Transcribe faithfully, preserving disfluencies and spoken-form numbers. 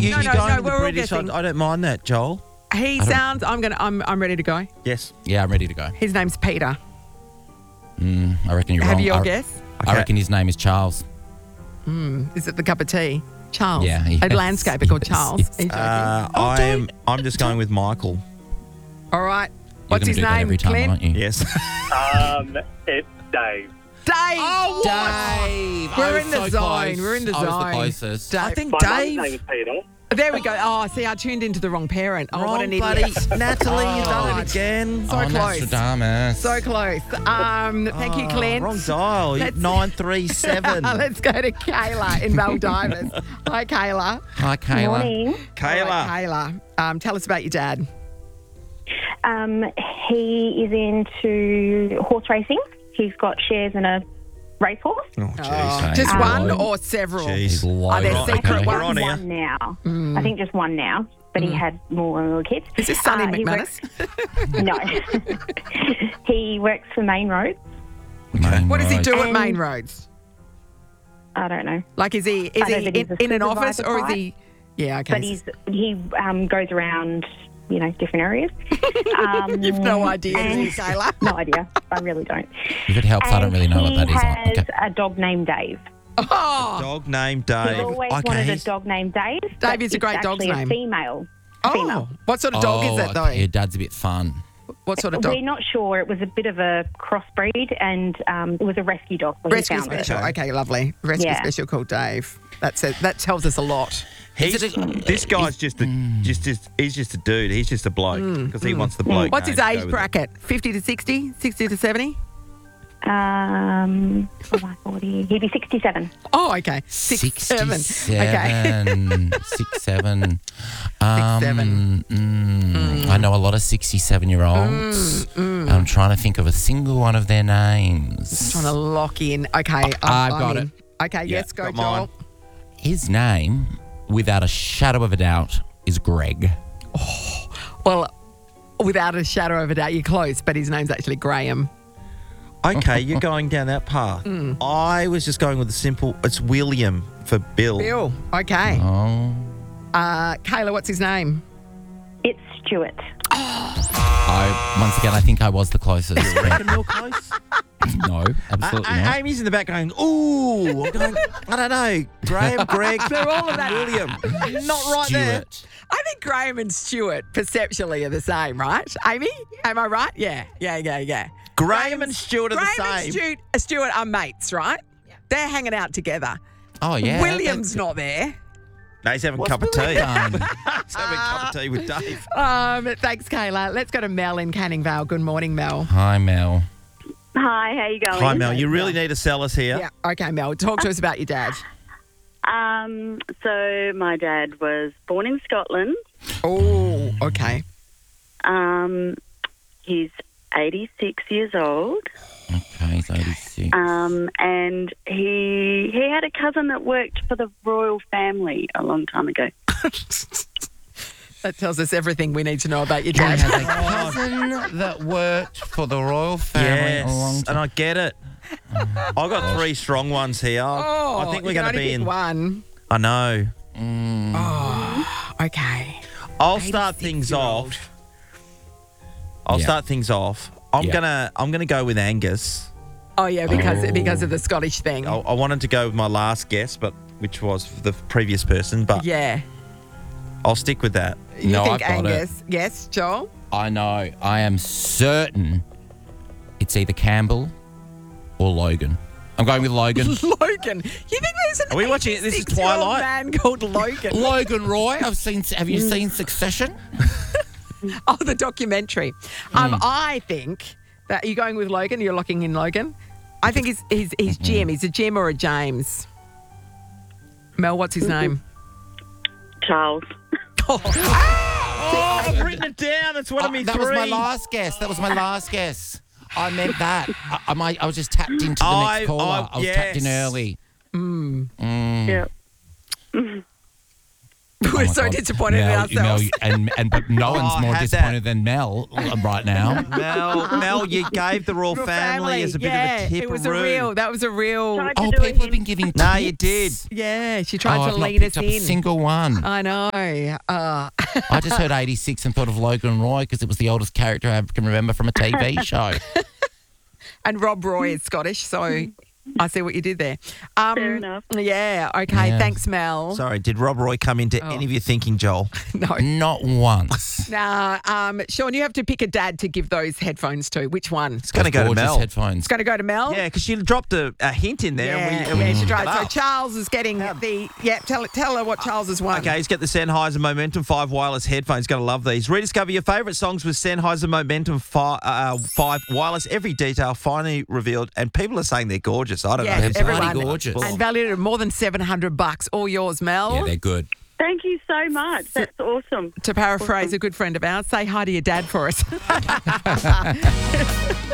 you, No, you're no, going no, with the we're all British. I, guessing. I don't mind that, Joel. He sounds. I'm gonna. I'm. I'm ready to go. Yes. Yeah, I'm ready to go. His name's Peter. Mm, I reckon you're Have wrong. you your I, guess? I reckon his name is Charles. Is it the cup of tea? Charles. Yeah, A yes, landscaper called yes, Charles. yes. Are you joking? Uh, Oh, I'm. don't- I'm just going with Michael. All right. You're What's gonna his do that name? every time, Clint? aren't you? Yes. Um, it's Dave. Dave. Oh, Dave. We're I was in the so zone. close. We're in the I was zone. the closest. Dave. I think My mum's name Dave. is Peter. There we go. Oh, see, I tuned into the wrong parent. Oh, what Wrong an bloody idiot. Natalie, you've done Oh. it again. So oh, close. Nostradamus. So close. Um, thank you, Oh, Clint. Wrong dial. Let's- nine three seven. Let's go to Kayla in Valdivas. Hi, Kayla. Hi, Kayla. Morning. All Kayla. right, Kayla. Um, tell us about your dad. Um, he is into horse racing. He's got shares in a racehorse. Oh, jeez. Okay. Just Um, one or several? Jeez. He's low. Are there Right, secret okay. We're ones? on here. One now. I think just one now, but he had more when we were kids. Is this Sonny Uh, he McManus? works- no. He works for Main Road. Main What does he road. do at And- Main Roads? I don't know. Like, is he is I know he that he's in, a in an office supervisor or is type. he? Yeah, okay. But he's he um, goes around, you know, different areas. Um, You've no idea, do you, and- Kayla? No idea. I really don't. If it helps, I don't And really know what that he is. has Okay. a dog named Dave. Oh, Dog named He's Dave. always okay, wanted a he's- dog named Dave. Dave but is a it's great dog's actually name. A female. oh. Female. What sort of dog oh, is it, though? okay. Your dad's a bit fun. What sort of dog? We're not sure. It was a bit of a crossbreed, and um, it was a rescue dog. So he Rescue found it. special. Okay, lovely. Rescue Yeah. special called Dave. That's it. That tells us a lot. He's, Is it a- this guy's just a just, just he's just a dude. He's just a bloke because he wants the bloke. What's his name to go age with it. bracket? fifty to sixty? sixty to seventy? Um, oh my God, he- he'd be sixty-seven. Oh, okay. Six, seven. Okay. sixty-seven. Six, seven. Um, seven. mm, I know a lot of sixty-seven-year-olds. Mm, I'm trying to think of a single one of their names. Trying to lock in. Okay. I'm, I've I'm got in. it. Okay, Yeah, yes, go, got Joel. mine. His name, without a shadow of a doubt, is Greg. Well, without a shadow of a doubt, you're close, but his name's actually Graham. Okay, you're going down that path. Mm. I was just going with the simple. It's William for Bill. Bill. Okay. Oh. Uh, Kayla, what's his name? It's Stuart. I, once again, I think I was the closest. Reckon you're close? No, absolutely A- A- not. Amy's in the back going, ooh. I'm going, I don't know. Graham, Greg, They're all of that. William. Not right there. Stuart. I think Graham and Stuart perceptually are the same, right? Amy, am I right? Yeah, yeah, yeah, yeah. Graham and Stuart are Graham the and same. Stuart, uh, Stuart are mates, right? They're hanging out together. Oh, yeah. William's not there. No, he's having a What's cup of Willie tea. done? He's having a cup of tea with Dave. Um, thanks, Kayla. Let's go to Mel in Canning Vale. Good morning, Mel. Hi, Mel. Hi, how you going? Hi, Mel. You really need to sell us here. Yeah. Okay, Mel. Talk to us about your dad. Um, so my dad was born in Scotland. Oh, okay. Um, he's eighty-six years old. Okay, he's eighty-six. Um, and he he had a cousin that worked for the royal family a long time ago. That tells us everything we need to know about your He dad. has a cousin that worked for the royal family Yes, a long and time. I get it. I've got three strong ones here. Oh, I think we're you can going to only be pick in. one. I know. Oh, okay. I'll start things eighty-six-year-old. off. I'll Yeah. start things off. I'm Yeah. gonna. I'm gonna go with Angus. Oh, yeah, because Oh. because of the Scottish thing. I, I wanted to go with my last guess, but which was the previous person, but Yeah. I'll stick with that. You No, think I've got it. Angus? Yes, Joel? I know. I am certain it's either Campbell or Logan. I'm going with Logan. Logan. You think there's an Are we watching it? This is eighty-six-year-old Twilight? man called Logan? Logan Roy. I've seen. Have you seen Succession? Oh, the documentary. Um, I think that you're going with Logan. You're locking in Logan. I think he's he's, he's Jim. He's a Jim or a James. Mel, what's his name? Charles. Oh, I've written it down. It's one of Oh, me that three. was my last guess. That was my last guess. I meant that. I, I, might, I was just tapped into the I- next caller. I- I, was tapped in yes. early. Yeah. We're Oh my so God. disappointed in Mel, ourselves. Mel, and, and but no Oh, one's I more had disappointed than Mel uh, right now. Mel, Mel, you gave the royal Your family, as a bit yeah, of a tip. it was rude. a real. That was a real. Tried to Oh, do people a have been hint. giving tips. No, you did. Yeah, she Oh, tried I've to not lean us picked up a in. single one. I know. Uh, I just heard eighty-six and thought of Logan Roy because it was the oldest character I can remember from a T V show. and Rob Roy is Scottish, so I see what you did there. Um, Fair enough. Yeah. Okay. Yeah. Thanks, Mel. Sorry, did Rob Roy come into Oh. any of your thinking, Joel? No. Not once. Nah, um, Sean, you have to pick a dad to give those headphones to. Which one? It's going to Those go to gorgeous Mel. headphones. It's going to go to Mel. Yeah, because she dropped a, a hint in there. Yeah, and we, and we yeah, she picked tried. it So up. Charles is getting the yeah. Tell tell her what Charles has won. Okay, he's got the Sennheiser Momentum five wireless headphones. Going to love these. Rediscover your favourite songs with Sennheiser Momentum five, uh, five wireless. Every detail finally revealed, and people are saying they're gorgeous. I don't Yeah, know. They're everyone. bloody gorgeous. And valued at more than seven hundred bucks. All yours, Mel. Yeah, they're good. Thank you so much. That's awesome. To paraphrase a good friend of ours, say hi to your dad for us.